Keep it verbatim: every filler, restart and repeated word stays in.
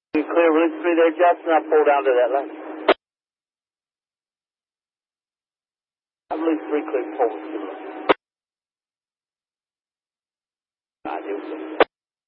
You clear release three there, Justin. I'll pull down to that left. I release three clear forward. I do.